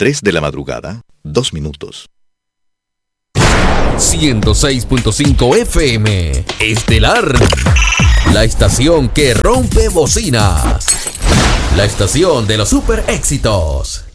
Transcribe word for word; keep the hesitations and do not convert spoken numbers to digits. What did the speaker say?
tres de la madrugada, dos minutos. ciento seis punto cinco F M Estelar, la estación que rompe bocinas, la estación de los super éxitos.